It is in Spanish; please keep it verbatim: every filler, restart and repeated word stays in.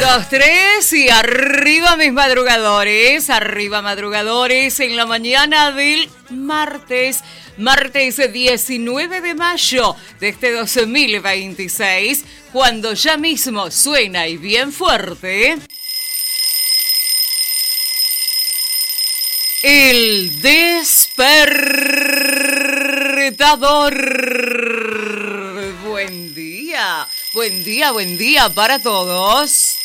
dos, tres y arriba mis madrugadores, arriba madrugadores en la mañana del martes, martes diecinueve de mayo de este dos mil veintiséis, cuando ya mismo suena y bien fuerte el despertador. Buen día, buen día, buen día para todos.